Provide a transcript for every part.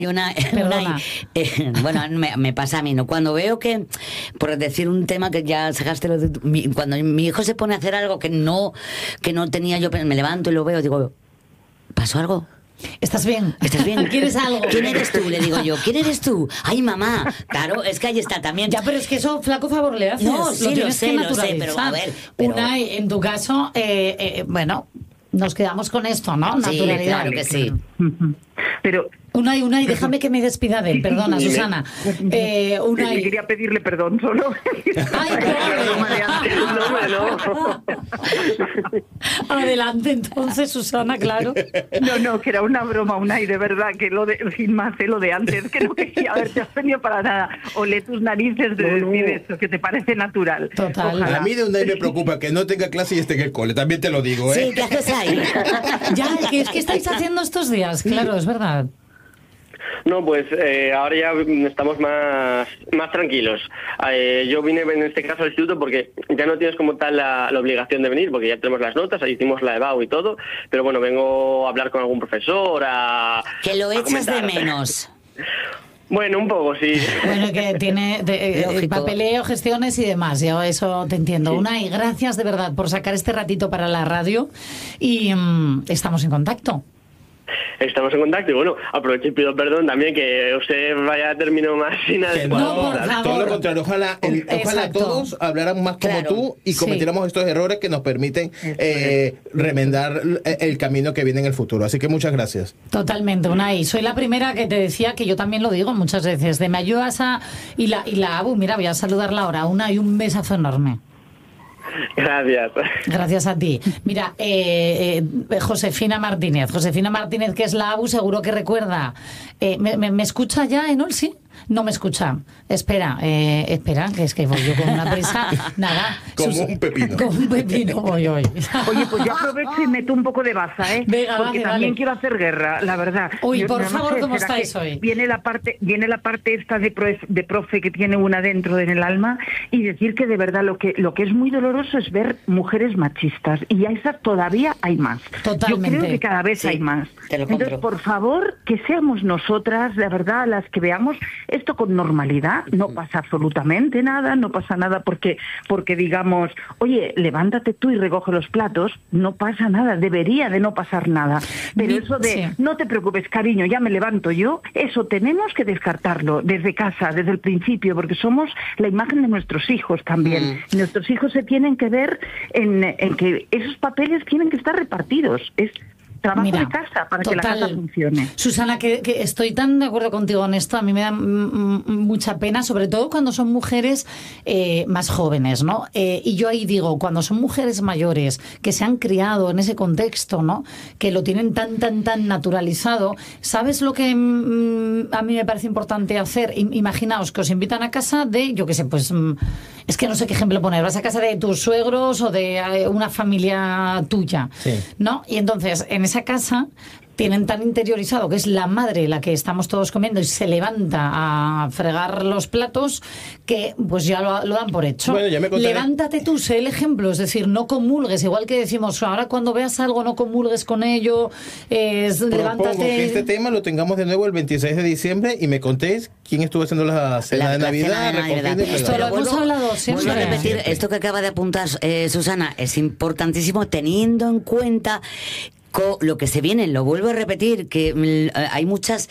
Perdona. Bueno, me pasa a mí, ¿no? Cuando veo que, por decir un tema que ya sacaste, cuando mi hijo se pone a hacer algo que no tenía yo, me levanto y lo veo, digo, ¿pasó algo? ¿Estás bien? ¿Estás bien? ¿Quieres algo? ¿Quién eres tú? Le digo yo, ¿quién eres tú? Ay, mamá. Claro, es que ahí está también. Ya, pero es que eso flaco favor le haces. No, sí, lo sé, pero a ver. Unai, en tu caso, bueno, nos quedamos con esto, ¿no? Sí, Naturalidad. claro que sí. Pero Unai, déjame que me despida de él, perdona, Susana. Unai. quería pedirle perdón solo. Ay, no. Adelante, entonces, Susana, claro. No, que era una broma, Unai, de verdad, que sin más, lo de antes, que no quería haberte ofendido para nada. Olé tus narices de decir eso, que te parece natural. Total. Ojalá. A mí de Unai me preocupa que no tenga clase y esté en el cole, también te lo digo, ¿eh? Sí, ¿qué haces ahí? Ya, ¿qué estáis haciendo estos días? Claro, es verdad. No, pues ahora ya estamos más tranquilos. Yo vine en este caso al instituto porque ya no tienes como tal la obligación de venir, porque ya tenemos las notas, ahí hicimos la EBAU y todo, pero bueno, vengo a hablar con algún profesor, Que lo echas de comentar. menos. Bueno, un poco, sí. Bueno, que tiene papeleo, gestiones y demás. Yo eso te entiendo. Unai, gracias de verdad por sacar este ratito para la radio y estamos en contacto. Estamos en contacto y bueno, aprovecho y pido perdón también que usted vaya a término más inadecuado. No, por favor. Todo lo contrario, ojalá Exacto. todos hablaran más como Claro. tú y cometiéramos estos errores que nos permiten remendar el camino que viene en el futuro. Así que muchas gracias. Totalmente, Unai. Soy la primera que te decía, que yo también lo digo muchas veces, de me ayudas y la Abu, mira, voy a saludarla ahora. Unai, un besazo enorme. Gracias. Gracias a ti. Mira, Josefina Martínez, que es la ABU, seguro que recuerda. ¿Me escucha ya, Enol? ¿Sí? No me escucha. Espera, que es que voy yo con una prisa. Nada. Como un pepino. Como un pepino voy hoy. Oye, pues yo aprovecho y meto un poco de baza, ¿eh? Venga, porque vale, también vale. quiero hacer guerra, la verdad. Uy, por no favor, ¿cómo ¿será estáis que hoy? Viene la parte esta de profe que tiene una dentro en el alma y decir que de verdad lo que es muy doloroso es ver mujeres machistas y a esas todavía hay más. Totalmente. Yo creo que cada vez Sí, hay más. te lo compro. Entonces, por favor, que seamos nosotras, de verdad, las que veamos esto con normalidad. No pasa absolutamente nada, no pasa nada porque digamos, oye, levántate tú y recoge los platos, no pasa nada, debería de no pasar nada. Pero eso de, sí. no te preocupes, cariño, ya me levanto yo, eso tenemos que descartarlo desde casa, desde el principio, porque somos la imagen de nuestros hijos también. Nuestros hijos se tienen que ver en que esos papeles tienen que estar repartidos. Es trabajo Mira, de casa para que la total. casa funcione. Susana, que estoy tan de acuerdo contigo en esto. A mí me da mucha pena, sobre todo cuando son mujeres más jóvenes, ¿no? Y yo ahí digo, cuando son mujeres mayores que se han criado en ese contexto, ¿no? Que lo tienen tan naturalizado. ¿Sabes lo que a mí me parece importante hacer? Imaginaos que os invitan a casa de, yo qué sé, pues es que no sé qué ejemplo poner. Vas a casa de tus suegros o de una familia tuya, Sí. ¿no? Y entonces, en esa casa tienen tan interiorizado que es la madre la que estamos todos comiendo y se levanta a fregar los platos que pues ya lo dan por hecho. Bueno, ya me contaré. Levántate tú, sé el ejemplo, es decir, no comulgues, igual que decimos ahora cuando veas algo no comulgues con ello, Propongo levántate. que este tema lo tengamos de nuevo el 26 de diciembre y me contéis quién estuvo haciendo la cena de Navidad, recogiendo y Esto plegando. lo hemos hablado siempre. Vuelvo a repetir, esto que acaba de apuntar Susana es importantísimo teniendo en cuenta lo que se viene. Lo vuelvo a repetir, que hay muchas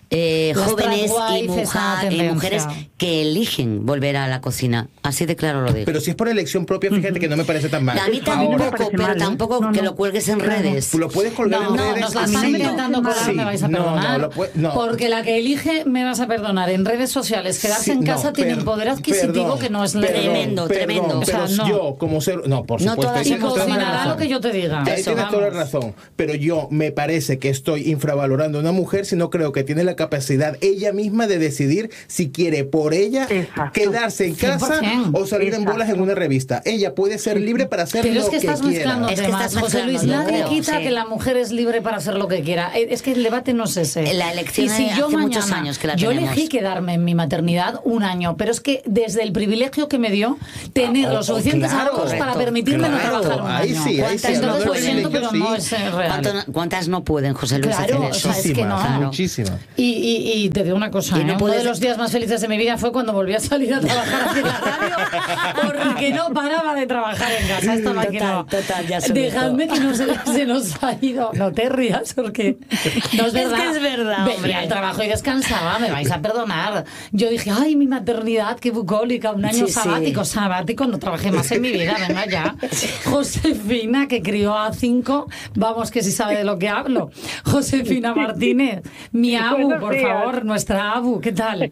jóvenes y mujeres que eligen volver a la cocina. Así de claro lo digo. Pero si es por elección propia, fíjate que no me parece tan mal. A mí Ahora, tampoco, pero tampoco que lo cuelgues en redes. lo puedes colgar en redes. Nos la a mí están no. intentando colar, Sí, me vais a perdonar. no. Porque la que elige, me vas a perdonar, en redes sociales, quedarse Sí, en no, casa tiene un poder adquisitivo que no es Tremendo, tremendo. O sea, Pero no. yo, como ser... No, por No supuesto. todas ahí Y tienes toda la cocinará razón. lo que yo te diga. Ahí Eso, tienes toda la vamos. razón. Pero yo me parece que estoy infravalorando a una mujer, sino creo que tiene la capacidad ella misma de decidir si quiere por ella Exacto. quedarse en casa 100%. o salir en Exacto. bolas en una revista. Ella puede ser libre para hacer Pero lo es que estás quiera. mezclando Es que temas, estás José Luis. mezclando, Nadie creo, quita sí. que la mujer es libre para hacer lo que quiera. Es que el debate no es ese. La elección Y si yo hace muchos mañana- años que la yo tenemos. elegí quedarme en mi maternidad un año, pero es que desde el privilegio que me dio tener los suficientes claro, ahorros para correcto. permitirme no Claro, trabajar un ahí año. sí, ahí sí, hablando Entonces de lo siento, pero privilegio, no sí. es real. real. ¿Cuántas no pueden, José Luis, Claro, hacer eso? o sea, es que no. Muchísimas, muchísimas. Y te digo una cosa, Y no uno puedes- de los días más felices de mi vida fue cuando volví a salir a trabajar aquí en la radio, porque no paraba de trabajar en casa. Esta máquina. Total, ya se Dejadme que no se nos ha ido. No te rías, porque no es verdad. que es verdad, Venía hombre. al trabajo y descansaba, me vais a perdonar. Yo dije, ay, mi maternidad, qué bucólica, un año Sí, sí. sabático, no trabajé más en mi vida, venga ya. Josefina, que crió a 5, vamos, que sí sabe de lo que hablo. Josefina Martínez, mi Abu, Buenos por días. favor, nuestra Abu, ¿qué tal?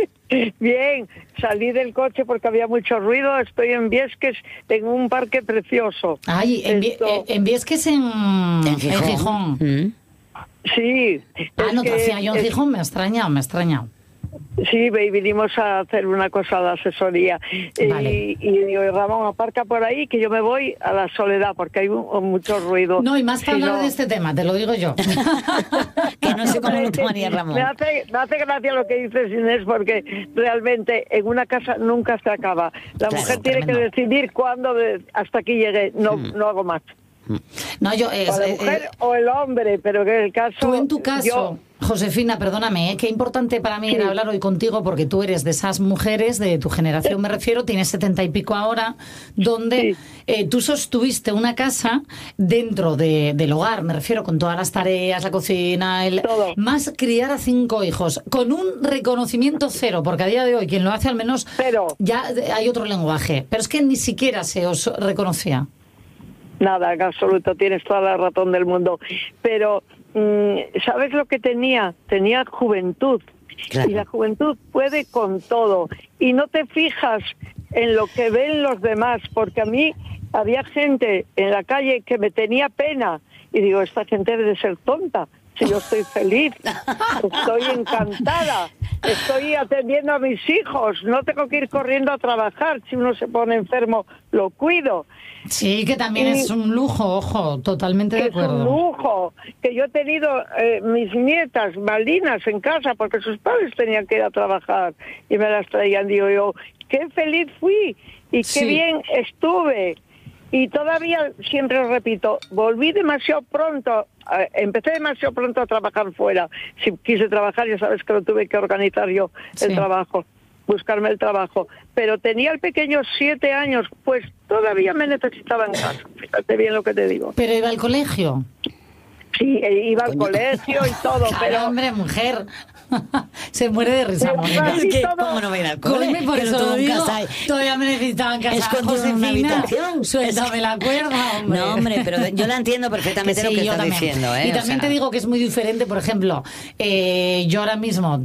Bien, salí del coche porque había mucho ruido. Estoy en Viesques, en un parque precioso. Ay, en Viesques en Gijón. Mm. Sí. Ah, es no te que- hacía yo en Gijón, me ha extrañado. Sí, vinimos a hacer una cosa de asesoría. Vale. Y digo, Ramón, aparca por ahí que yo me voy a la Soledad porque hay mucho ruido. No, y más para Si hablar no- de este tema, te lo digo yo. Que no sé cómo lo tomaría Ramón. Me hace gracia lo que dices, Inés, porque realmente en una casa nunca se acaba. La Claro, mujer tiene tremendo. que decidir cuándo hasta aquí llegue, no hago más. No, yo... O la mujer o el hombre, pero que el caso... Tú en tu caso, yo- Josefina, perdóname, qué importante para mí Sí. era hablar hoy contigo porque tú eres de esas mujeres de tu generación, me refiero, tienes 70 y pico ahora, donde tú sostuviste una casa dentro del hogar, me refiero, con todas las tareas, la cocina, Todo. más criar a 5 hijos, con un reconocimiento cero, porque a día de hoy quien lo hace al menos Cero. ya hay otro lenguaje, pero es que ni siquiera se os reconocía. Nada, en absoluto, tienes toda la razón del mundo. Pero, ¿sabes lo que tenía? Tenía juventud. Claro. Y la juventud puede con todo. Y no te fijas en lo que ven los demás, porque a mí había gente en la calle que me tenía pena. Y digo, esta gente debe de ser tonta. Si yo estoy feliz, estoy encantada, estoy atendiendo a mis hijos, no tengo que ir corriendo a trabajar. Si uno se pone enfermo, lo cuido. Sí, que también Y- es un lujo, ojo, totalmente de Es un acuerdo. lujo, que yo he tenido mis nietas malinas en casa porque sus padres tenían que ir a trabajar y me las traían. Digo yo, qué feliz fui y qué Sí. bien estuve. Y todavía, siempre lo repito, volví demasiado pronto, empecé demasiado pronto a trabajar fuera. Si quise trabajar, ya sabes que lo tuve que organizar yo, el Sí. trabajo, buscarme el trabajo. Pero tenía el pequeño 7 años, pues todavía me necesitaba en casa. Fíjate bien lo que te digo. Pero iba al colegio. Sí, iba al colegio y todo, Claro, pero... hombre, mujer. Se muere de risa, Pero Mónica. casi Es que, todo- ¿cómo no va a ir al cole? Coño, por Que eso lo tuvo lo en digo. casa. Todavía me necesitaba en casa. Escondido en una Josefina, habitación. suéltame la cuerda, hombre. No, hombre, pero yo la entiendo perfectamente lo que yo estás también. diciendo, ¿eh? Y O también sea, te digo que es muy diferente, por ejemplo, yo ahora mismo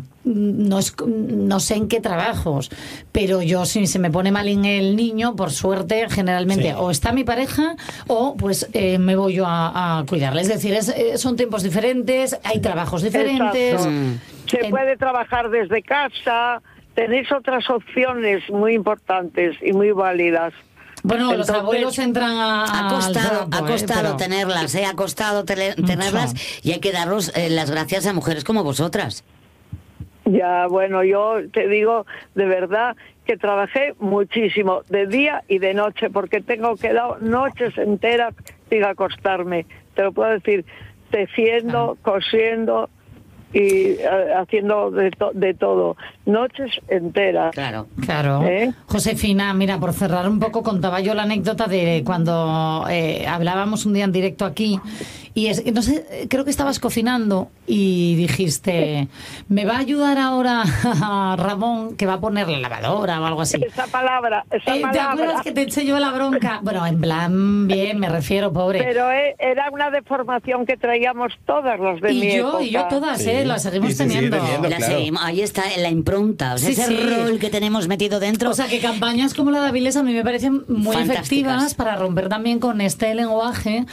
no sé en qué trabajos, pero yo si se me pone mal en el niño, por suerte, generalmente Sí. o está mi pareja o pues me voy yo a cuidarle. Es decir, son tiempos diferentes, hay trabajos diferentes. Exacto. Se En- puede trabajar desde casa, tenéis otras opciones muy importantes y muy válidas. Bueno, los Entonces, abuelos entran ha costado tenerlas, ha costado tenerlas y hay que daros las gracias a mujeres como vosotras. Ya, bueno, yo te digo de verdad que trabajé muchísimo, de día y de noche, porque tengo quedado noches enteras sin acostarme. Te lo puedo decir, tejiendo, cosiendo y haciendo de todo, noches enteras. Claro. Claro. ¿Eh? Josefina, mira, por cerrar un poco, contaba yo la anécdota de cuando hablábamos un día en directo aquí y no sé, creo que estabas cocinando y dijiste, me va a ayudar ahora Ramón que va a poner la lavadora o algo así. Esa palabra, ¿Te acuerdas que te eché yo la bronca? Bueno, en plan, bien, me refiero, pobre. Pero era una deformación que traíamos todas las de mi época. Y yo todas, Sí. la seguimos Y se sigue teniendo. teniendo. La Claro. seguimos, ahí está la impronta, o sea, Sí, ese sí. rol que tenemos metido dentro. O sea, que campañas como la de Avilés a mí me parecen muy Fantásticas. efectivas para romper también con este lenguaje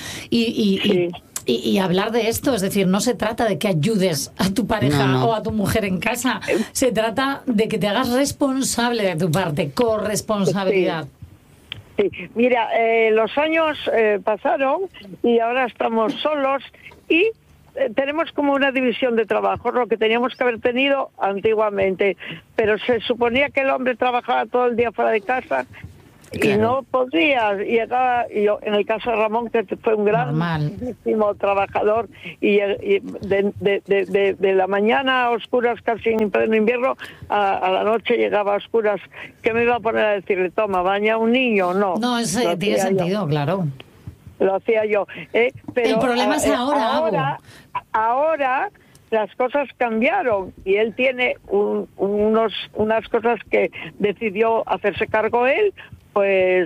y hablar de esto. Es decir, no se trata de que ayudes a tu pareja No. o a tu mujer en casa. Se trata de que te hagas responsable de tu parte, corresponsabilidad. Sí. Mira, los años pasaron y ahora estamos solos y tenemos como una división de trabajo, lo que teníamos que haber tenido antiguamente, pero se suponía que el hombre trabajaba todo el día fuera de casa y no podía. Y yo, en el caso de Ramón, que fue un grandísimo trabajador, y de la mañana a oscuras, casi en pleno invierno, a la noche llegaba a oscuras. ¿Qué me iba a poner a decirle? Toma, baña a un niño. No, eso tiene sentido, claro. Lo hacía yo. Pero el problema es ahora las cosas cambiaron y él tiene unas cosas que decidió hacerse cargo él, pues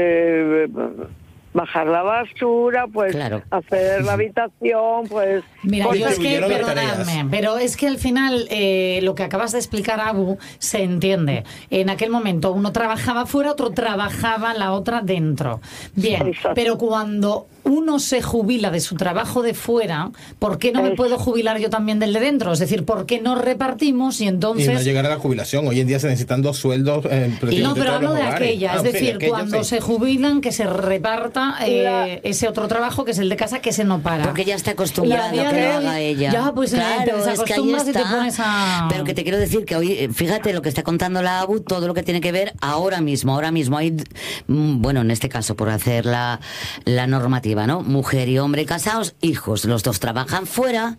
bajar la basura, pues hacer la habitación, pues... Mira, yo es que, perdonadme, pero es que al final lo que acabas de explicar, Abu, se entiende. En aquel momento uno trabajaba fuera, otro trabajaba, la otra dentro. Bien, pero cuando uno se jubila de su trabajo de fuera, ¿por qué no me puedo jubilar yo también del de dentro? Es decir, ¿por qué no repartimos y entonces... Y no llegar a la jubilación. Hoy en día se necesitan 2 sueldos. No, pero hablo de aquella. Es decir, cuando se jubilan, que se reparta ese otro trabajo, que es el de casa, que se no para. Porque ya está acostumbrada a que lo haga ella. Ya, pues claro, te acostumbras y te pones a... Pero que te quiero decir que hoy, fíjate lo que está contando la Abu, todo lo que tiene que ver ahora mismo hay, bueno, en este caso, por hacer la normativa, ¿no? Mujer y hombre casados, hijos, los dos trabajan fuera,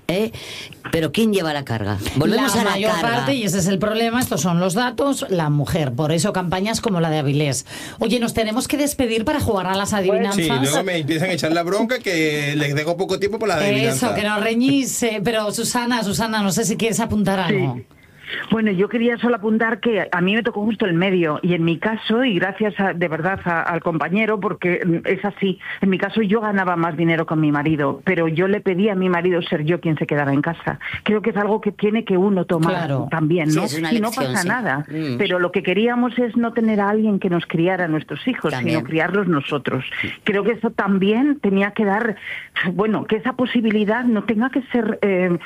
pero ¿quién lleva la carga? Volvemos a la mayor carga. Parte, y ese es el problema, estos son los datos, la mujer. Por eso campañas como la de Avilés. Oye, nos tenemos que despedir para jugar a las adivinanzas. Sí, luego me empiezan a echar la bronca que les dejo poco tiempo por la adivinanza. Eso, que nos reñís. Pero Susana, no sé si quieres apuntar algo. Sí. Bueno, yo quería solo apuntar que a mí me tocó justo el medio, y en mi caso, y gracias de verdad al compañero, porque es así, en mi caso yo ganaba más dinero con mi marido, pero yo le pedí a mi marido ser yo quien se quedara en casa. Creo que es algo que tiene que uno tomar también, ¿no? Sí, y no pasa nada, pero lo que queríamos es no tener a alguien que nos criara a nuestros hijos, sino criarlos nosotros. Creo que eso también tenía que dar, bueno, que esa posibilidad no tenga que ser,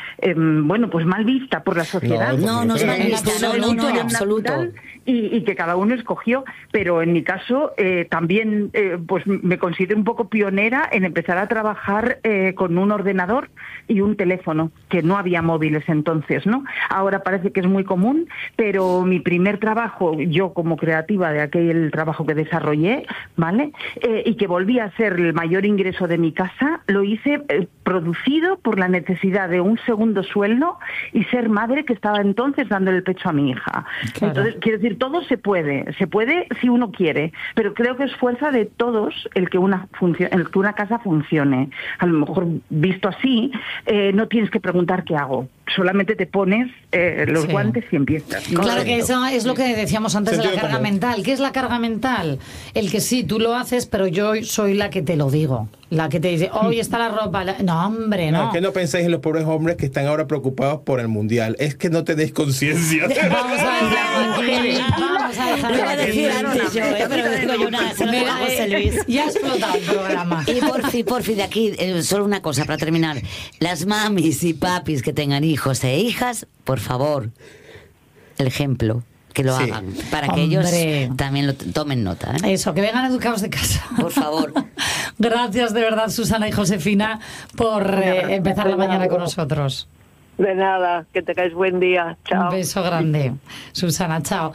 bueno, pues mal vista por la sociedad. No es mal vista, en absoluto. Y que cada uno escogió, pero en mi caso también pues me considero un poco pionera en empezar a trabajar con un ordenador y un teléfono, que no había móviles entonces, ¿no? Ahora parece que es muy común, pero mi primer trabajo, yo como creativa de aquel trabajo que desarrollé, ¿vale? Y que volví a ser el mayor ingreso de mi casa, lo hice producido por la necesidad de un segundo sueldo y ser madre, que estaba entonces dándole el pecho a mi hija. Claro. Entonces, quiero decir, todo se puede si uno quiere, pero creo que es fuerza de todos el que una casa funcione. A lo mejor visto así, no tienes que preguntar qué hago, solamente te pones los guantes y empiezas. Claro, que eso es lo que decíamos antes de la carga mental. ¿Qué es la carga mental? El que sí, tú lo haces, pero yo soy la que te lo digo. La que te dice, hoy está la ropa. No, hombre, no. Es que no pensáis en los pobres hombres que están ahora preocupados por el mundial. Es que no tenéis conciencia. Vamos a dejar. Lo iba a decir antes yo, pero digo yo nada. José Luis. Ya ha explotado el programa. Y por fin de aquí, solo una cosa para terminar. Las mamis y papis que tengan hijos e hijas, por favor, el ejemplo. Que lo hagan, para que ellos también lo tomen nota. Eso, que vengan educados de casa. Por favor. Gracias de verdad, Susana y Josefina, por empezar la mañana con nosotros. De nada, que tengáis buen día. Chao. Un beso grande. Susana, chao.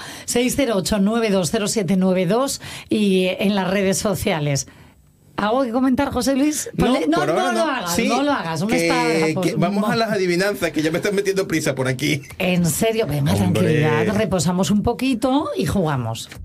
608-920792 y en las redes sociales. ¿Algo que comentar, José Luis? No lo hagas, no lo hagas. Vamos a las adivinanzas, que ya me están metiendo prisa por aquí. En serio, venga, tranquilidad, reposamos un poquito y jugamos.